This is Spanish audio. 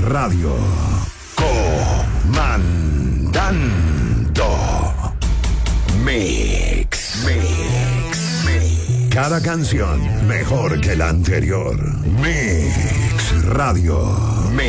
Radio. Comandando. Mix. Cada canción mejor que la anterior. Mix Radio.